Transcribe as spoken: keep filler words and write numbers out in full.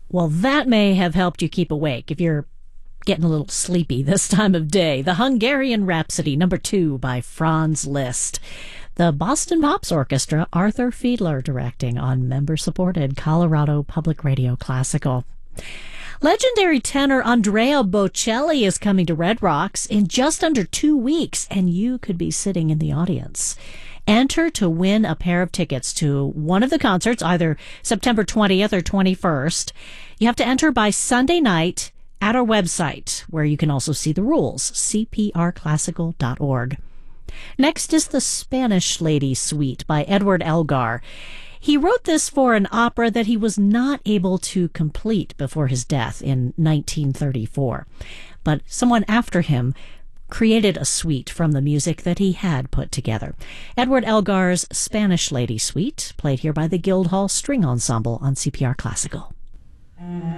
Well, that may have helped you keep awake if you're getting a little sleepy this time of day. The Hungarian Rhapsody, number two by Franz Liszt. The Boston Pops Orchestra, Arthur Fiedler directing on member-supported Colorado Public Radio Classical. Legendary tenor Andrea Bocelli is coming to Red Rocks in just under two weeks, and you could be sitting in the audience. Enter to win a pair of tickets to one of the concerts, either September twentieth or twenty-first. You have to enter by Sunday night at our website, where you can also see the rules, c p r classical dot org. Next is the Spanish Lady Suite by Edward Elgar. He wrote this for an opera that he was not able to complete before his death in nineteen thirty-four. But someone after him created a suite from the music that he had put together. Edward Elgar's Spanish Lady Suite, played here by the Guildhall String Ensemble on C P R Classical.